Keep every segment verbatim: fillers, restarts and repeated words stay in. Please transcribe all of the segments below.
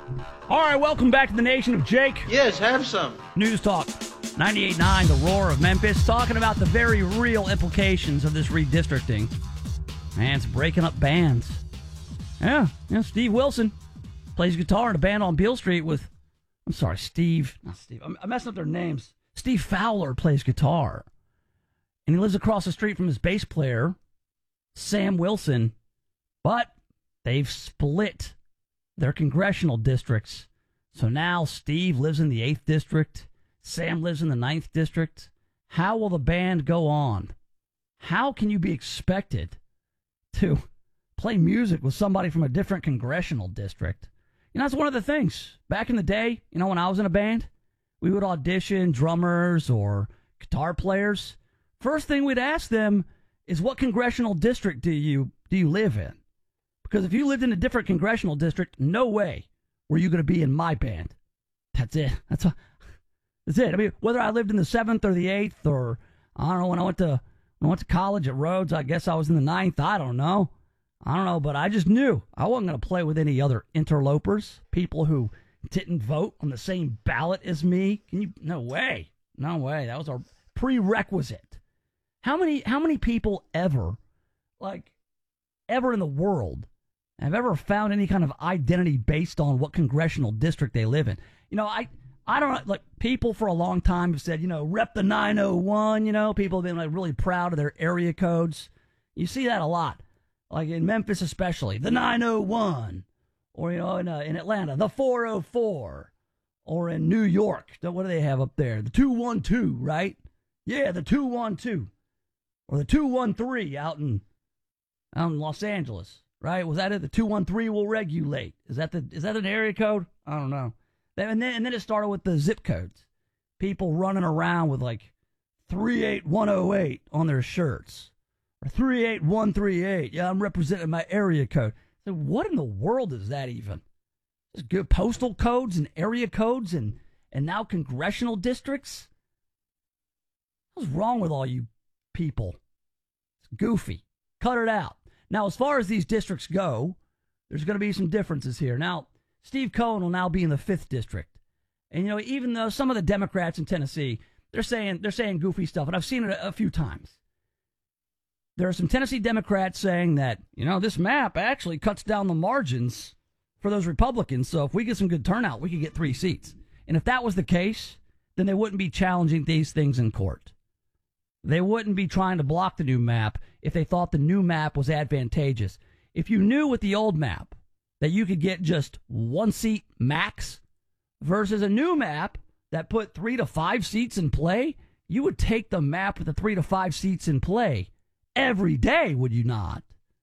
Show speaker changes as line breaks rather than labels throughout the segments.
All right, welcome back to the Nation of Jake.
Yes, have some.
News Talk ninety-eight point nine, The Roar of Memphis, talking about the very real implications of this redistricting. Man, it's breaking up bands. Yeah, yeah. Steve Wilson plays guitar in a band on Beale Street with, I'm sorry, Steve, not Steve, I'm, I'm messing up their names. Steve Fowler plays guitar. And he lives across the street from his bass player, Sam Wilson. But they've split their congressional districts. So now Steve lives in the eighth District. Sam lives in the ninth District. How will the band go on? How can you be expected to play music with somebody from a different congressional district? You know, that's one of the things. Back in the day, you know, when I was in a band, we would audition drummers or guitar players. First thing we'd ask them is, what congressional district do you do you live in? Because if you lived in a different congressional district, no way were you going to be in my band. That's it. That's a, that's it. I mean, whether I lived in the seventh or the eighth, or I don't know, when I went to when I went to college at Rhodes, I guess I was in the ninth. I don't know. I don't know, but I just knew I wasn't going to play with any other interlopers, people who didn't vote on the same ballot as me. Can you? No way. No way. That was a prerequisite. How many? How many people ever, like, ever in the world, have ever found any kind of identity based on what congressional district they live in? You know, I I don't know, like, people for a long time have said, you know, rep the nine oh one, you know, people have been, like, really proud of their area codes. You see that a lot, like in Memphis especially, the nine oh one, or, you know, in, uh, in Atlanta, the four oh four, or in New York, what do they have up there? The two one two, right? Yeah, the two one two, or the two one three out in, out in Los Angeles. Right? Was that it? The two one three will regulate. Is that the is that an area code? I don't know. And then and then it started with the zip codes. People running around with like three eight one oh eight on their shirts. Or three eight one three eight. Yeah, I'm representing my area code. So what in the world is that even? Just good postal codes and area codes and, and now congressional districts? What's wrong with all you people? It's goofy. Cut it out. Now, as far as these districts go, there's going to be some differences here. Now, Steve Cohen will now be in the fifth district. And, you know, even though some of the Democrats in Tennessee, they're saying they're saying goofy stuff, and I've seen it a, a few times. There are some Tennessee Democrats saying that, you know, this map actually cuts down the margins for those Republicans. So if we get some good turnout, we could get three seats. And if that was the case, then they wouldn't be challenging these things in court. They wouldn't be trying to block the new map if they thought the new map was advantageous. If you knew with the old map that you could get just one seat max versus a new map that put three to five seats in play, you would take the map with the three to five seats in play every day, would you not?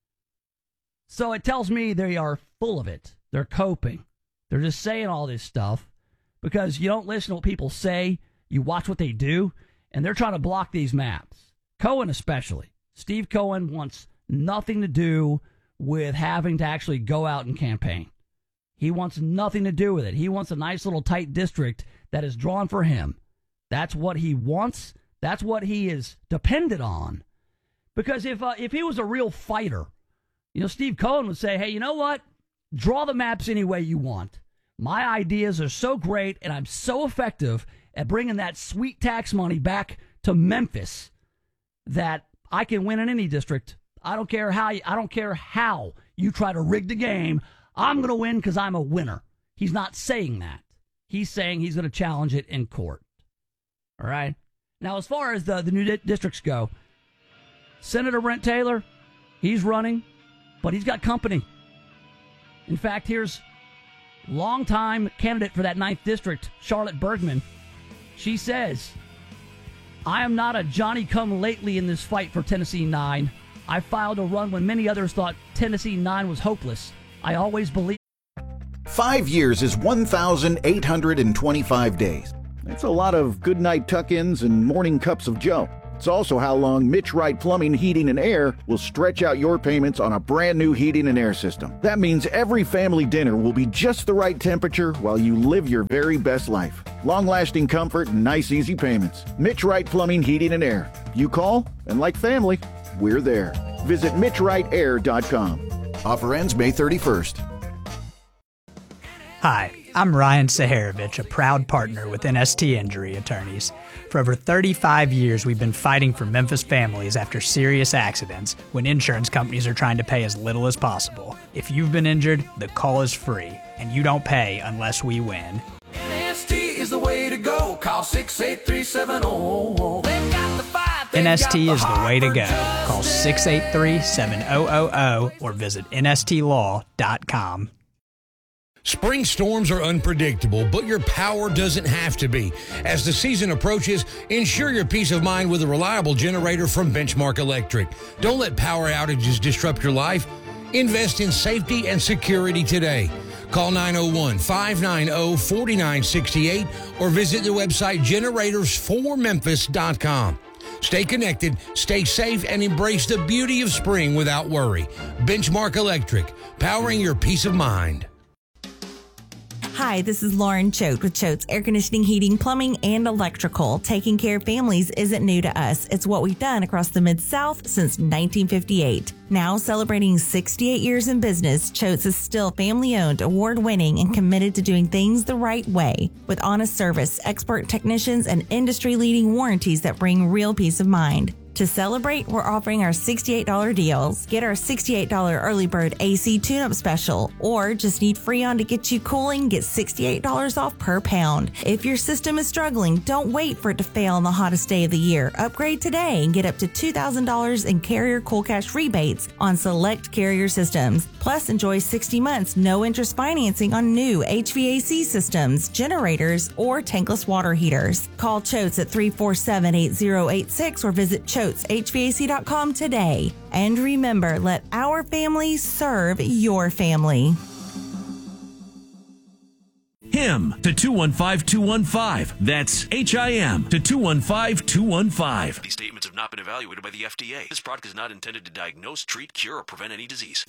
So it tells me they are full of it. They're coping. They're just saying all this stuff because you don't listen to what people say. You watch what they do. And they're trying to block these maps. Cohen especially. Steve Cohen wants nothing to do with having to actually go out and campaign. He wants nothing to do with it. He wants a nice little tight district that is drawn for him. That's what he wants. That's what he is dependent on. Because if uh, if he was a real fighter, you know, Steve Cohen would say, hey, you know what? Draw the maps any way you want. My ideas are so great and I'm so effective at bringing that sweet tax money back to Memphis that I can win in any district. I don't care how you, I don't care how you try to rig the game. I'm going to win because I'm a winner. He's not saying that. He's saying he's going to challenge it in court. All right? Now, as far as the, the new di- districts go, Senator Brent Taylor, he's running, but he's got company. In fact, here's longtime candidate for that ninth district, Charlotte Bergman. She says, I am not a Johnny-come-lately in this fight for Tennessee nine. I filed a run when many others thought Tennessee nine was hopeless. I always believed.
Five years is one thousand eight hundred twenty-five days. That's a lot of goodnight tuck-ins and morning cups of joe. It's also how long Mitch Wright Plumbing, Heating, and Air will stretch out your payments on a brand new heating and air system. That means every family dinner will be just the right temperature while you live your very best life. Long-lasting comfort and nice, easy payments. Mitch Wright Plumbing, Heating, and Air. You call, and like family, we're there. Visit mitch wright air dot com.
Offer ends May thirty-first.
Hi, I'm Ryan Saharovich, a proud partner with N S T Injury Attorneys. For over thirty-five years, we've been fighting for Memphis families after serious accidents when insurance companies are trying to pay as little as possible. If you've been injured, the call is free, and you don't pay unless we win.
N S T is the way to go. Call six eight three seven zero. They've got the fight.
N S T is the way to go. Call six eight three seven zero zero zero or visit N S T law dot com.
Spring storms are unpredictable, but your power doesn't have to be. As the season approaches, ensure your peace of mind with a reliable generator from Benchmark Electric. Don't let power outages disrupt your life. Invest in safety and security today. Call nine oh one, five nine zero, four nine six eight or visit the website generators for memphis dot com. Stay connected, stay safe, and embrace the beauty of spring without worry. Benchmark Electric, powering your peace of mind.
Hi, this is Lauren Choate with Choate's Air Conditioning, Heating, Plumbing, and Electrical. Taking care of families isn't new to us. It's what we've done across the Mid-South since nineteen fifty-eight. Now celebrating sixty-eight years in business, Choate's is still family-owned, award-winning, and committed to doing things the right way. With honest service, expert technicians, and industry-leading warranties that bring real peace of mind. To celebrate, we're offering our sixty-eight dollars deals. Get our sixty-eight dollars early bird A C tune-up special, or just need Freon to get you cooling, get sixty-eight dollars off per pound. If your system is struggling, don't wait for it to fail on the hottest day of the year. Upgrade today and get up to two thousand dollars in Carrier Cool Cash rebates on select Carrier systems. Plus, enjoy sixty months no interest financing on new H V A C systems, generators, or tankless water heaters. Call Choates at three four seven, eight zero eight six or visit Choates H V A C dot com today. And remember, let our family serve your family.
Him to two one five two one five. That's H I M to two one five two one five.
These statements have not been evaluated by the F D A. This product is not intended to diagnose, treat, cure, or prevent any disease.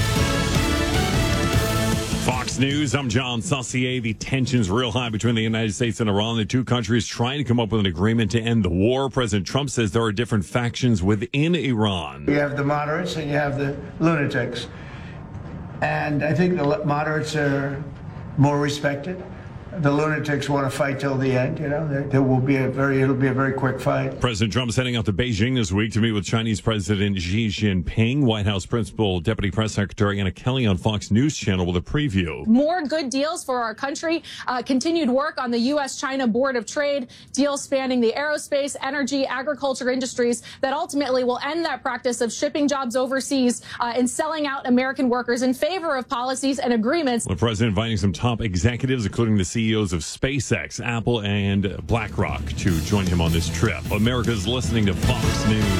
Fox News, I'm John Saucier. The tensions real high between the United States and Iran. The two countries trying to come up with an agreement to end the war. President Trump says there are different factions within Iran.
You have the moderates and you have the lunatics. And I think the moderates are more respected. The lunatics want to fight till the end. You know, there, there will be a very, it'll be a very quick fight.
President Trump is heading out to Beijing this week to meet with Chinese President Xi Jinping. White House Principal Deputy Press Secretary Anna Kelly on Fox News Channel with a preview.
More good deals for our country. Uh, continued work on the U S China Board of Trade. Deals spanning the aerospace, energy, agriculture industries that ultimately will end that practice of shipping jobs overseas uh, and selling out American workers in favor of policies and agreements.
The president inviting some top executives, including the C E Os of SpaceX, Apple, and BlackRock, to join him on this trip. America's listening to Fox News.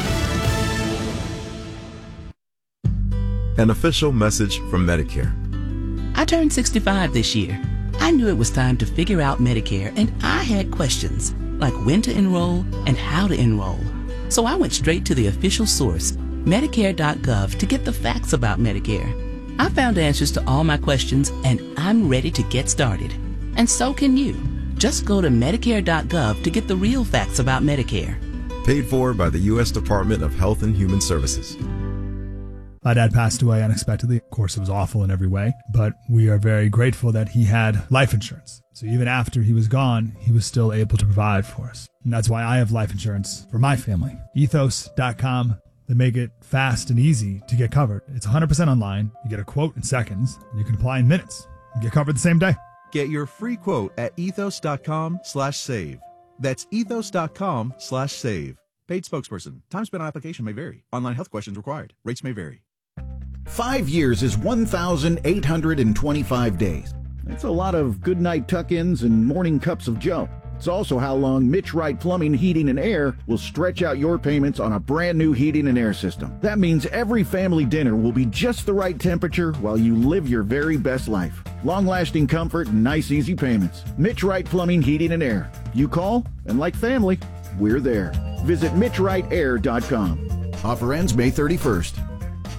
An official message from Medicare.
I turned sixty-five this year. I knew it was time to figure out Medicare, and I had questions, like when to enroll and how to enroll. So I went straight to the official source, Medicare dot gov, to get the facts about Medicare. I found answers to all my questions, and I'm ready to get started. And so can you. Just go to Medicare dot gov to get the real facts about Medicare.
Paid for by the U S Department of Health and Human Services.
My dad passed away unexpectedly. Of course, it was awful in every way, but we are very grateful that he had life insurance. So even after he was gone, he was still able to provide for us. And that's why I have life insurance for my family. ethos dot com. They make it fast and easy to get covered. It's one hundred percent online. You get a quote in seconds, and you can apply in minutes and get covered the same day.
Get your free quote at ethos dot com slash save. That's ethos dot com slash save. Paid spokesperson. Time spent on application may vary. Online health questions required. Rates may vary.
Five years is one thousand eight hundred twenty-five days. That's a lot of goodnight tuck-ins and morning cups of joe. It's also how long Mitch Wright Plumbing, Heating, and Air will stretch out your payments on a brand new heating and air system. That means every family dinner will be just the right temperature while you live your very best life. Long-lasting comfort and nice, easy payments. Mitch Wright Plumbing, Heating, and Air. You call, and like family, we're there. Visit Mitch Wright Air dot com. Offer ends May thirty-first.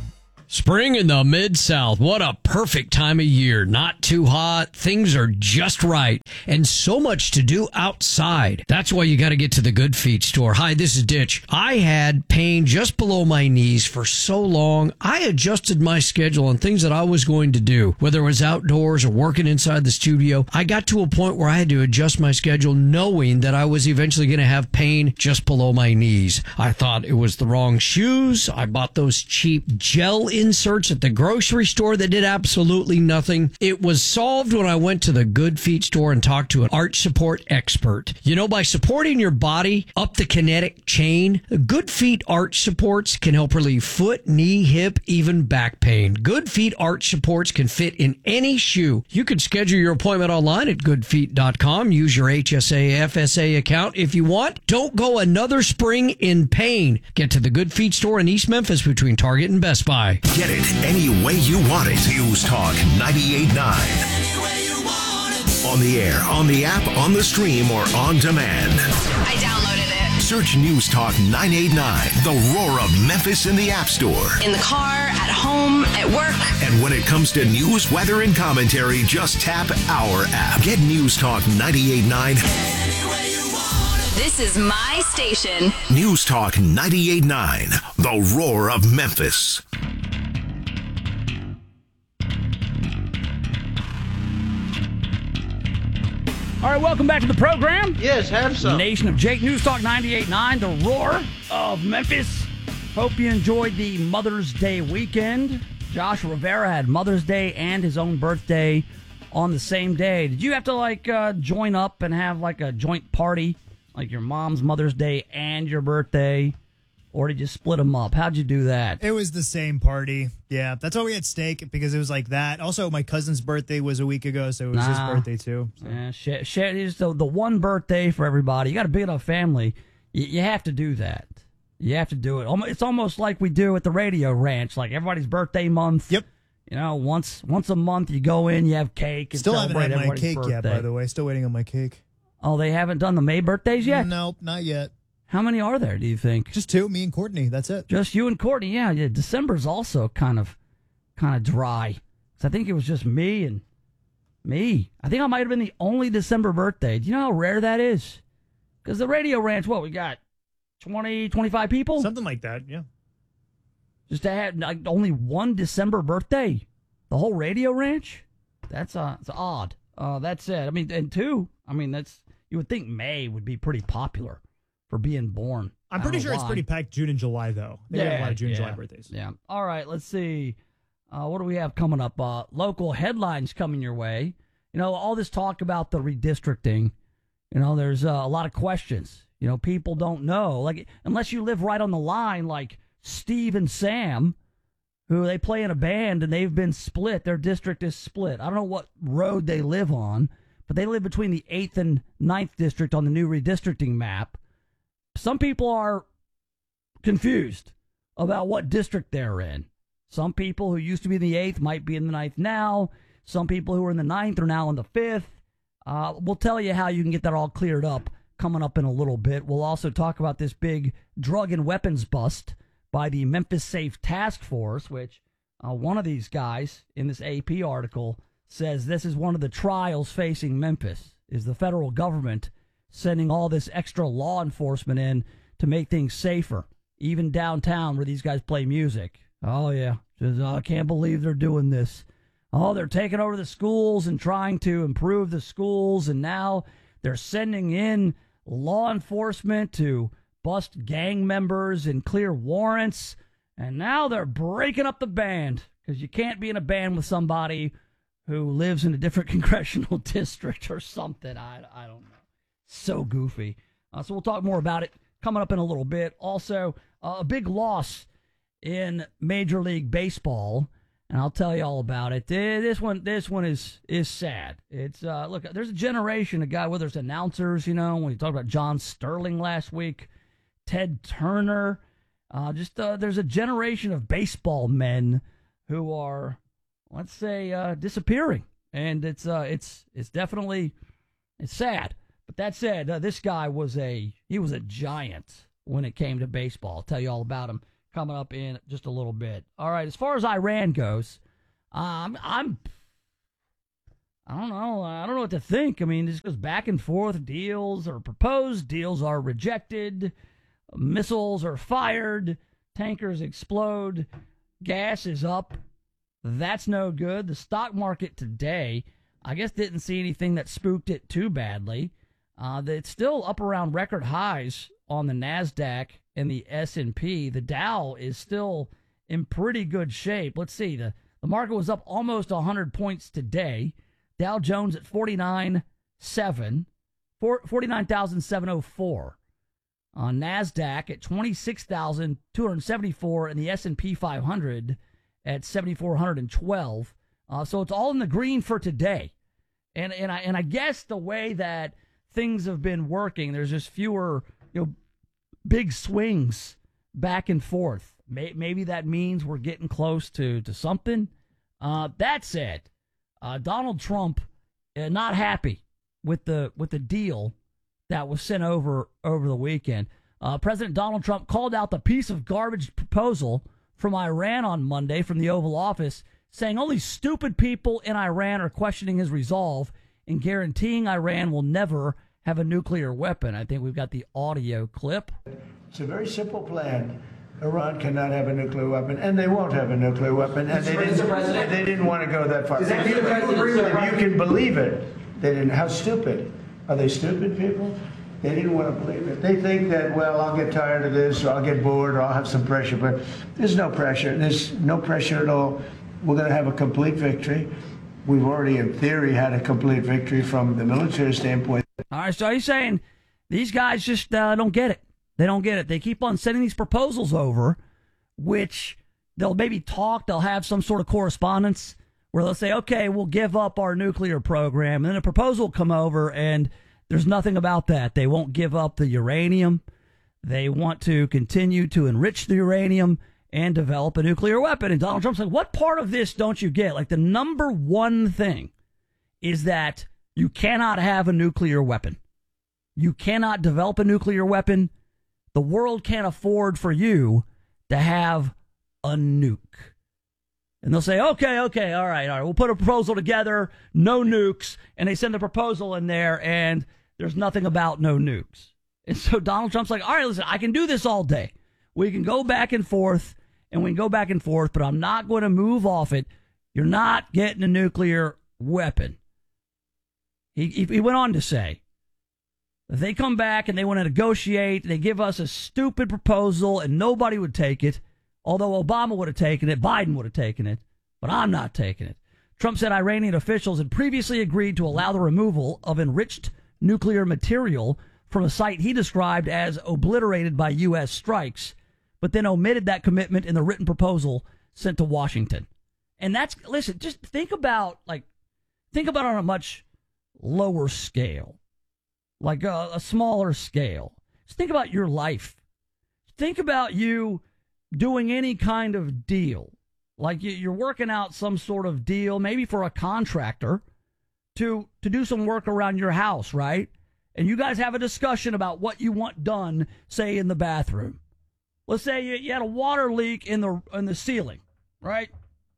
Spring in the Mid-South. What a perfect time of year. Not too hot. Things are just right. And so much to do outside. That's why you got to get to the Good Feet store. Hi, this is Ditch. I had pain just below my knees for so long. I adjusted my schedule on things that I was going to do, whether it was outdoors or working inside the studio. I got to a point where I had to adjust my schedule knowing that I was eventually going to have pain just below my knees. I thought it was the wrong shoes. I bought those cheap gel inserts at the grocery store that did absolutely nothing. It was solved when I went to the Good Feet store and talked to an arch support expert. You know, by supporting your body up the kinetic chain, Good Feet arch supports can help relieve foot, knee, hip, even back pain. Good Feet arch supports can fit in any shoe. You can schedule your appointment online at good feet dot com. Use your H S A F S A account if you want. Don't go another spring in pain. Get to the Good Feet store in East Memphis between Target and Best Buy.
Get it any way you want it. News Talk ninety-eight point nine. On the air, on the app, on the stream, or on demand.
I downloaded it.
Search News Talk nine eighty-nine, the roar of Memphis in the App Store.
In the car, at home, at work.
And when it comes to news, weather, and commentary, just tap our app. Get News Talk ninety-eight point nine.
This is my station.
News Talk ninety-eight point nine, the roar of Memphis.
All right, welcome back to the program.
Yes, have some.
Nation of Jake, News Talk ninety-eight point nine, the roar of Memphis. Hope you enjoyed the Mother's Day weekend. Josh Rivera had Mother's Day and his own birthday on the same day. Did you have to, like, uh, join up and have, like, a joint party, like your mom's Mother's Day and your birthday? Or did you split them up? How'd you do that?
It was the same party. Yeah, that's why we had steak, because it was like that. Also, my cousin's birthday was a week ago, so it was
Nah.
his birthday too. So.
Yeah, shit, shit is the, the one birthday for everybody. You got a big enough family. You, you have to do that. You have to do it. Almo- It's almost like we do at the radio ranch, like everybody's birthday month.
Yep.
You know, once once a month you go in, you have cake and
Still haven't
celebrate
had my
everybody's
cake
birthday.
yet, by the way. Still waiting on my cake.
Oh, they haven't done the May birthdays yet?
Nope, not yet.
How many are there, do you think?
Just two, me and Courtney. That's it.
Just you and Courtney, yeah. yeah. December's also kind of kind of dry. So I think it was just me and me. I think I might have been the only December birthday. Do you know how rare that is? Because the radio ranch, what, we got twenty, twenty-five people?
Something like that, yeah.
Just to have like, only one December birthday? The whole radio ranch? That's uh, it's odd. Uh, that's it. I mean, and two, I mean, that's you would think May would be pretty popular for being born.
I'm
I
pretty
don't
sure
know
it's
why.
pretty packed June and July, though. They have a lot of June and July birthdays.
Yeah. All right, let's see. Uh, what do we have coming up? Uh, local headlines coming your way. You know, all this talk about the redistricting, you know, there's uh, a lot of questions. You know, people don't know. Like, unless you live right on the line, like Steve and Sam, who they play in a band and they've been split. Their district is split. I don't know what road they live on, but they live between the eighth and ninth district on the new redistricting map. Some people are confused about what district they're in. Some people who used to be in the eighth might be in the ninth now. Some people who are in the ninth are now in the fifth. Uh, we'll tell you how you can get that all cleared up coming up in a little bit. We'll also talk about this big drug and weapons bust by the Memphis Safe Task Force, which uh, one of these guys in this A P article says this is one of the trials facing Memphis, is the federal government sending all this extra law enforcement in to make things safer, even downtown where these guys play music. Oh, yeah. Just, oh, I can't believe they're doing this. Oh, they're taking over the schools and trying to improve the schools, and now they're sending in law enforcement to bust gang members and clear warrants, and now they're breaking up the band because you can't be in a band with somebody who lives in a different congressional district or something. I, I don't know. So goofy. Uh, so we'll talk more about it coming up in a little bit. Also, uh, a big loss in Major League Baseball, and I'll tell you all about it. This one, this one is is sad. It's uh, look, there's a generation of guy, whether it's announcers, you know, when you talked about John Sterling last week, Ted Turner, uh, just uh, there's a generation of baseball men who are, let's say, uh, disappearing, and it's uh, it's it's definitely it's sad. But that said, uh, this guy was a he was a giant when it came to baseball. I'll tell you all about him coming up in just a little bit. All right, as far as Iran goes, um, I'm, I don't know. I don't know what to think. I mean, this goes back and forth. Deals are proposed. Deals are rejected. Missiles are fired. Tankers explode. Gas is up. That's no good. The stock market today, I guess, didn't see anything that spooked it too badly. Uh, it's still up around record highs on the NASDAQ and the S and P. The Dow is still in pretty good shape. Let's see. The, the market was up almost one hundred points today. Dow Jones at forty-nine seven, forty-nine thousand seven hundred four. On NASDAQ at twenty-six thousand two hundred seventy-four, and the S and P five hundred at seven thousand four hundred twelve. Uh, so it's all in the green for today. And and I and I guess the way that things have been working, there's just fewer, you know, big swings back and forth. May, maybe that means we're getting close to, to something. Uh, that said, uh, Donald Trump uh, not happy with the with the deal that was sent over over the weekend. Uh, President Donald Trump called out the piece of garbage proposal from Iran on Monday from the Oval Office, saying only stupid people in Iran are questioning his resolve and guaranteeing Iran will never have a nuclear weapon. I think we've got the audio clip.
It's a very simple plan. Iran cannot have a nuclear weapon, and they won't have a nuclear weapon, and they didn't, they didn't want to go that far. If you, if you can believe it, they didn't. How stupid. Are they stupid people? They didn't want to believe it. They think that, well, I'll get tired of this, or I'll get bored, or I'll have some pressure. But there's no pressure. There's no pressure at all. We're going to have a complete victory. We've already, in theory, had a complete victory from the military standpoint.
All right, so he's saying these guys just uh, don't get it. They don't get it. They keep on sending these proposals over, which they'll maybe talk. They'll have some sort of correspondence where they'll say, okay, we'll give up our nuclear program. And then a proposal will come over, and there's nothing about that. They won't give up the uranium. They want to continue to enrich the uranium and develop a nuclear weapon. And Donald Trump's like, what part of this don't you get? Like, the number one thing is that you cannot have a nuclear weapon. You cannot develop a nuclear weapon. The world can't afford for you to have a nuke. And they'll say, okay, okay, all right, all right, we'll put a proposal together, no nukes. And they send the proposal in there, and there's nothing about no nukes. And so Donald Trump's like, all right, listen, I can do this all day. We can go back and forth, and we can go back and forth, but I'm not going to move off it. You're not getting a nuclear weapon. He, he went on to say, if they come back and they want to negotiate, they give us a stupid proposal and nobody would take it, although Obama would have taken it, Biden would have taken it, but I'm not taking it. Trump said Iranian officials had previously agreed to allow the removal of enriched nuclear material from a site he described as obliterated by U S strikes, but then omitted that commitment in the written proposal sent to Washington. And that's, listen, just think about, like, think about it on a much lower scale, like a, a smaller scale. Just think about your life. Think about you doing any kind of deal, like you, you're working out some sort of deal, maybe for a contractor to to do some work around your house, right? And you guys have a discussion about what you want done, say in the bathroom. Let's say you, you had a water leak in the in the ceiling, right?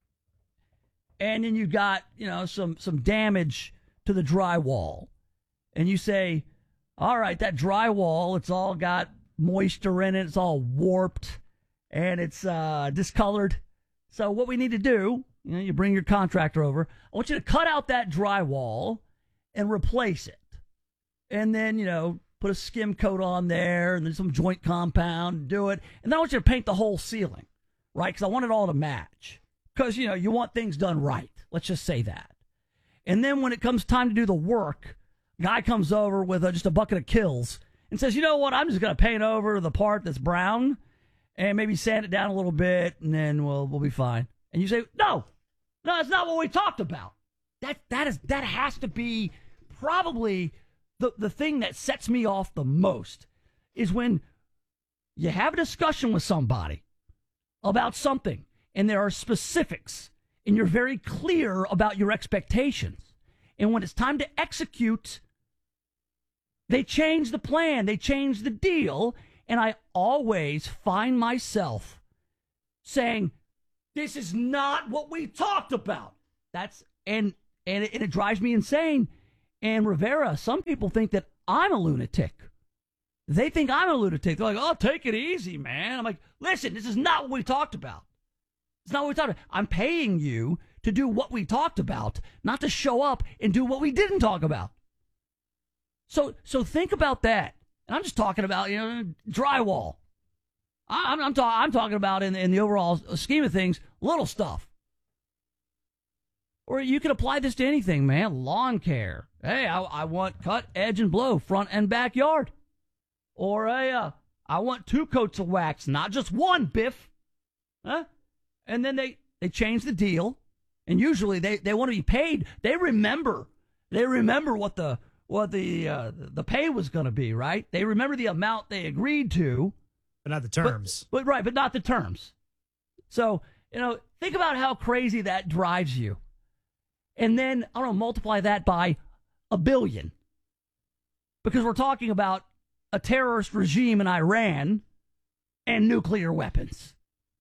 And then you got, you know, some some damage to the drywall. And you say, all right, that drywall, it's all got moisture in it, it's all warped, and it's uh, discolored. So what we need to do, you know, you bring your contractor over. I want you to cut out that drywall and replace it. And then, you know, put a skim coat on there and then some joint compound, do it. And then I want you to paint the whole ceiling, right? Because I want it all to match. Because, you know, you want things done right. Let's just say that. And then when it comes time to do the work, guy comes over with a, just a bucket of Kills and says, you know what, I'm just going to paint over the part that's brown and maybe sand it down a little bit, and then we'll we'll be fine. And you say, no, no, that's not what we talked about. That that is that has to be probably the, the thing that sets me off the most, is when you have a discussion with somebody about something, and there are specifics, and you're very clear about your expectations. And when it's time to execute, they change the plan, they change the deal, and I always find myself saying, this is not what we talked about. That's and and it, and it drives me insane. And Rivera, some people think that I'm a lunatic. They think I'm a lunatic. They're like, oh, take it easy, man. I'm like, listen, this is not what we talked about. It's not what we talked about. I'm paying you to do what we talked about, not to show up and do what we didn't talk about. So so think about that. And I'm just talking about, you know, drywall. I, I'm I'm, ta- I'm talking about in, in the overall scheme of things, little stuff. Or you can apply this to anything, man. Lawn care. Hey, I, I want cut, edge, and blow, front and backyard. Or a, uh, I want two coats of wax, not just one, Biff. Huh? And then they, they change the deal. And usually they, they want to be paid. They remember. They remember what the what the uh, the pay was going to be, right? They remember the amount they agreed to.
But not the terms.
But, but right, but not the terms. So, you know, think about how crazy that drives you. And then, I don't know, multiply that by a billion. Because we're talking about a terrorist regime in Iran and nuclear weapons.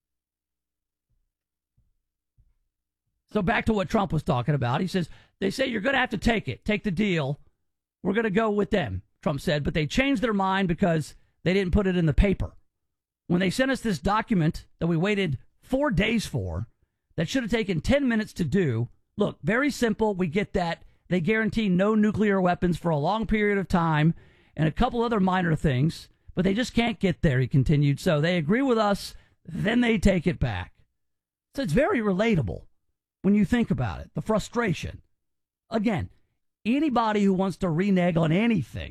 So back to what Trump was talking about. He says, they say you're going to have to take it, take the deal. We're going to go with them, Trump said. But they changed their mind because they didn't put it in the paper. When they sent us this document that we waited four days for, that should have taken ten minutes to do. Look, very simple. We get that. They guarantee no nuclear weapons for a long period of time and a couple other minor things, but they just can't get there, he continued. So they agree with us, then they take it back. So it's very relatable when you think about it, the frustration. Again, anybody who wants to renege on anything,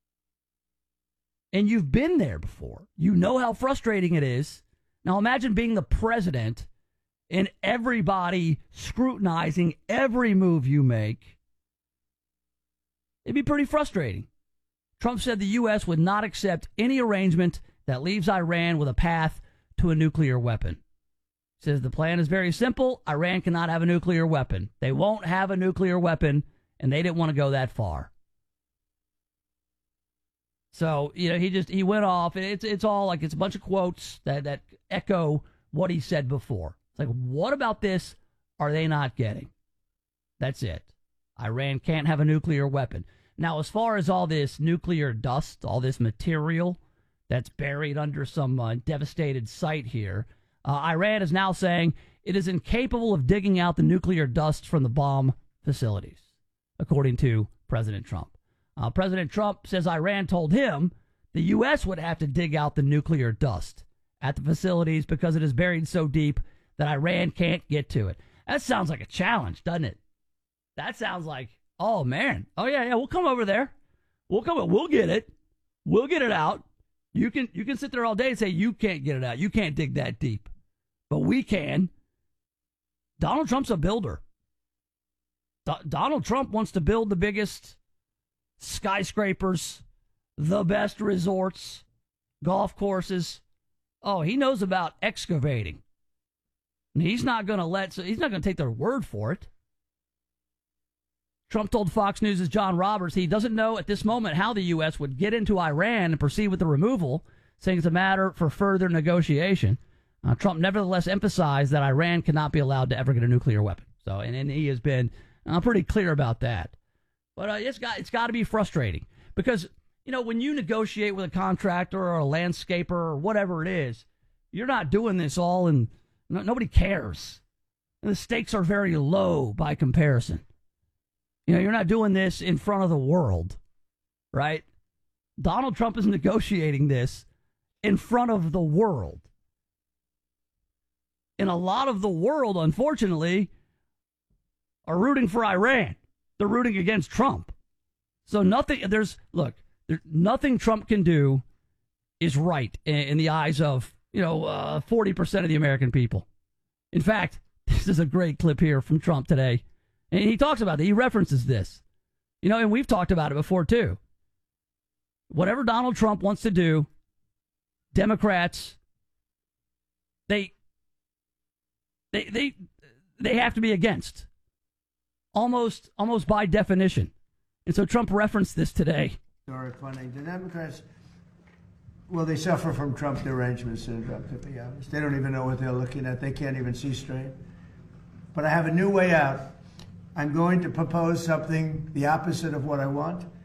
and you've been there before, you know how frustrating it is. Now imagine being the president and everybody scrutinizing every move you make. It'd be pretty frustrating. Trump said the U S would not accept any arrangement that leaves Iran with a path to a nuclear weapon. He says the plan is very simple. Iran cannot have a nuclear weapon. They won't have a nuclear weapon, and they didn't want to go that far. So, you know, he just, he went off. It's it's all like, it's a bunch of quotes that, that echo what he said before. It's like, what about this are they not getting? That's it. Iran can't have a nuclear weapon. Now, as far as all this nuclear dust, all this material that's buried under some uh, devastated site here, uh, Iran is now saying it is incapable of digging out the nuclear dust from the bomb facilities, according to President Trump. Uh, President Trump says Iran told him the U S would have to dig out the nuclear dust at the facilities because it is buried so deep that Iran can't get to it. That sounds like a challenge, doesn't it? That sounds like, oh, man. Oh, yeah, yeah, we'll come over there. We'll come. We'll get it. We'll get it out. You can you can sit there all day and say you can't get it out. You can't dig that deep. But we can. Donald Trump's a builder. Do- Donald Trump wants to build the biggest skyscrapers, the best resorts, golf courses. Oh, he knows about excavating. And he's not going to let, so he's not going to take their word for it. Trump told Fox News' John Roberts he doesn't know at this moment how the U S would get into Iran and proceed with the removal, saying it's a matter for further negotiation. Uh, Trump nevertheless emphasized that Iran cannot be allowed to ever get a nuclear weapon. So, and, and he has been uh, pretty clear about that. But uh, it's got it's got to be frustrating because, you know, when you negotiate with a contractor or a landscaper or whatever it is, you're not doing this all and no, nobody cares. And the stakes are very low by comparison. You know, you're not doing this in front of the world, right? Donald Trump is negotiating this in front of the world. And a lot of the world, unfortunately, are rooting for Iran. They're rooting against Trump. So nothing, there's, look, there, nothing Trump can do is right in, in the eyes of, you know, uh, forty percent of the American people. In fact, this is a great clip here from Trump today. And he talks about it. He references this. You know, and we've talked about it before, too. Whatever Donald Trump wants to do, Democrats, they, they, they, they have to be against. Almost, almost by definition. And so Trump referenced this today.
Historic funding. The Democrats Well, they suffer from Trump derangement syndrome, to be honest. They don't even know what they're looking at. They can't even see straight. But I have a new way out. I'm going to propose something the opposite of what I want.